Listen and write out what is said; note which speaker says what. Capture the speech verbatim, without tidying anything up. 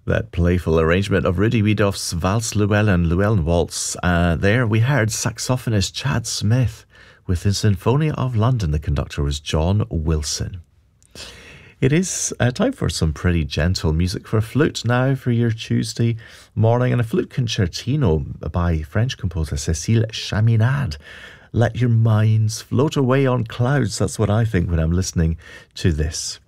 Speaker 1: That playful arrangement of Rudy Wiedoeff's Valse Llewellyn, Llewellyn Waltz. Uh, there we heard saxophonist Chad Smith with the Sinfonia of London. The conductor was John Wilson. It is uh, time for some pretty gentle music for flute now for your Tuesday morning, and a flute concertino by French composer Cécile Chaminade. Let your minds float away on clouds. That's what I think when I'm listening to this.